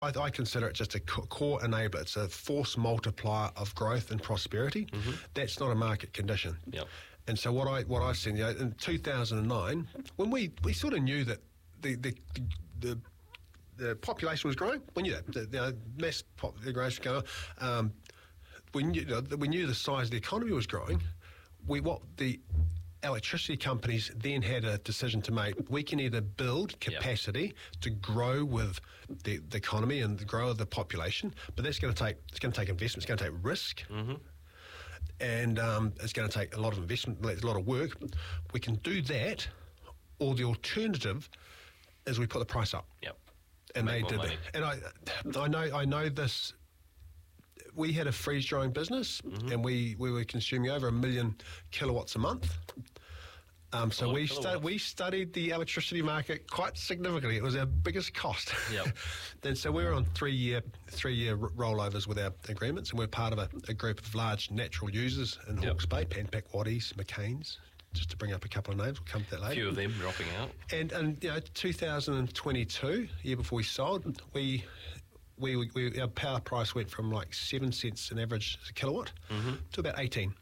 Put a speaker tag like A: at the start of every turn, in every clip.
A: I consider it just a core enabler. It's a force multiplier of growth and prosperity. That's not a market condition.
B: Yep.
A: And so what I've seen, in 2009, when we sort of knew that the population was growing, we knew that the mass population was going. We knew the size of the economy was growing. What the electricity companies then had a decision to make. We can either build capacity to grow with the economy and the grow of the population, but it's going to take investment. It's going to take risk, and it's going to take a lot of investment, a lot of work. We can do that, or the alternative is we put the price up.
B: Yep.
A: And they did that. And I know this. We had a freeze-drying business, and we were consuming over 1 million kilowatts a month. So we studied the electricity market quite significantly. It was our biggest cost.
B: Yep.
A: And so we were on three-year rollovers with our agreements, and we're part of a group of large natural users in Hawke's Bay, Pan Pac, Watties, McCain's, just to bring up a couple of names. We'll come to that later.
B: A few of them dropping out.
A: And 2022, year before we sold, our power price went from like 7 cents an average a kilowatt to about 18.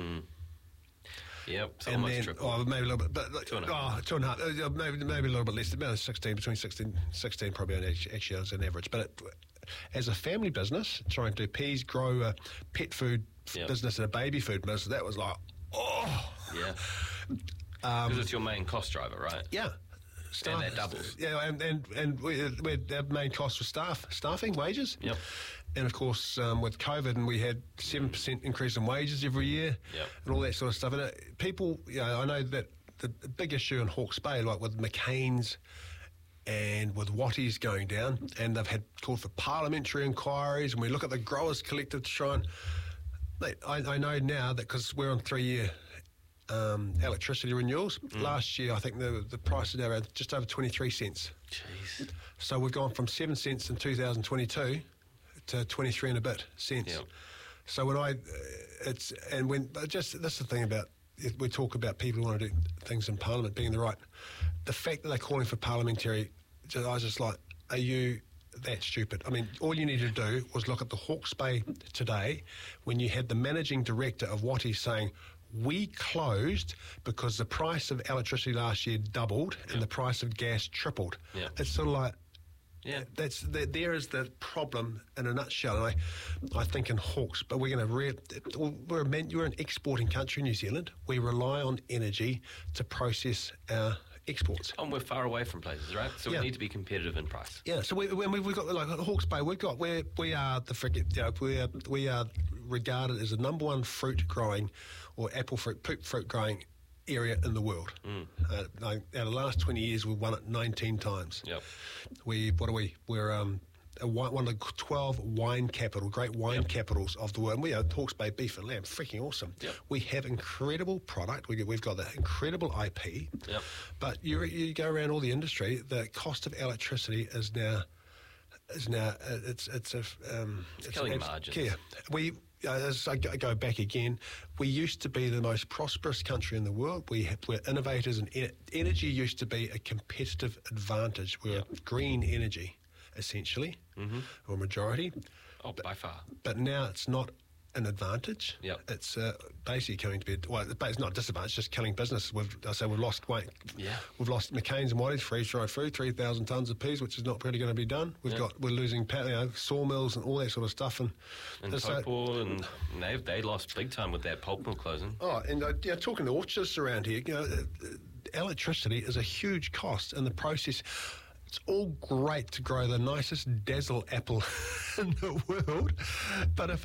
B: Yep, so
A: and
B: almost
A: then,
B: triple.
A: Maybe a little bit, but
B: 2.5.
A: 2.5, maybe a little bit less, about 16, between 16 probably actually as an average. But as a family business, trying to do peas, grow a pet food business and a baby food business, that was like,
B: Yeah. Because it's your main cost driver, right?
A: Yeah.
B: And that doubles.
A: Yeah, and our main cost was staffing, wages.
B: Yep.
A: And of course, with COVID, and we had 7% increase in wages every year, and all that sort of stuff. And people, I know that the big issue in Hawke's Bay, like with McCain's and with Watties going down, and they've had called for parliamentary inquiries, and we look at the Growers Collective to try and. Mate, I know now that because we're on 3-year electricity renewals. Last year, I think the price is now around just over 23 cents.
B: Jeez.
A: So we've gone from 7 cents in 2022 to 23 and a bit cents.
B: Yep.
A: So that's the thing about, we talk about people who want to do things in Parliament being the right. The fact that they're calling for parliamentary, I was just like, are you that stupid? I mean, all you needed to do was look at the Hawke's Bay today when you had the managing director of Watties saying, we closed because the price of electricity last year doubled and the price of gas tripled. It's sort of like, there is the problem in a nutshell. And I think in Hawke's, but we're an exporting country, New Zealand. We rely on energy to process our exports.
B: And we're far away from places, right? So we need to be competitive in price.
A: Yeah. So we've got like Hawke's Bay. We are regarded as the number one fruit growing, or apple fruit, poop fruit growing area in the world. Out of the last 20 years, we've won it 19 times.
B: Yep.
A: We're one of the 12 wine great wine capitals of the world. And we are Hawke's Bay beef and lamb, freaking awesome.
B: Yep.
A: We have incredible product. We've got the incredible IP.
B: Yep.
A: But you go around all the industry, the cost of electricity is now it's
B: killing margins.
A: Yeah. As I go back again, we used to be the most prosperous country in the world. We're innovators, and energy used to be a competitive advantage. We're green energy, essentially, or majority.
B: Oh, by far.
A: But now it's not an advantage.
B: Yep.
A: It's basically coming to be, it's not a disadvantage, it's just killing business. We've lost weight. Yeah. We've lost McCain's and Watties, freeze-dried food, 3,000 tonnes of peas, which is not really going to be done. We're losing sawmills and all that sort of stuff. And
B: Taupo, and they lost big time with that pulp mill closing.
A: Oh, and talking to orchards around here, electricity is a huge cost in the process. It's all great to grow the nicest dazzle apple in the world, but if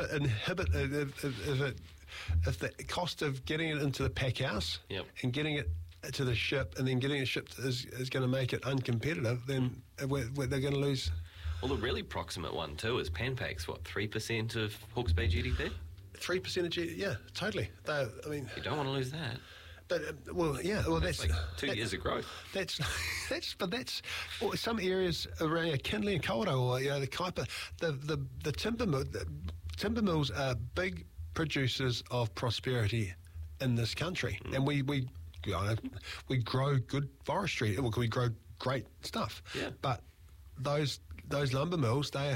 A: the cost of getting it into the pack house and getting it to the ship and then getting it shipped is going to make it uncompetitive, then they're going to lose.
B: Well, the really proximate one too is Pan Pac's 3% of Hawke's Bay GDP?
A: 3% of GDP, yeah, totally.
B: You don't want to lose that.
A: But that's
B: like 2 years of growth.
A: That's some areas around Kinley and Kawerau, or the Kaipa, the timber mills are big producers of prosperity in this country, and we grow good forestry. We grow great stuff, but those those lumber mills, they